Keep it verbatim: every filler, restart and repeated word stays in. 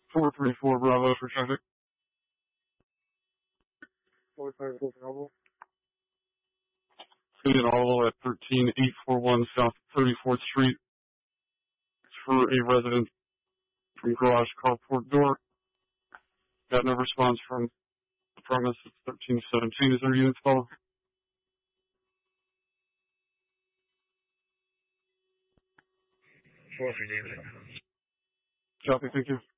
four three four Bravo for traffic. four three four Bravo. City and All at thirteen eight four one South thirty-fourth Street. It's for a resident from garage carport door. Got no response from the premise. It's thirteen seventeen. Is there units follow? four three David. Copy, thank you.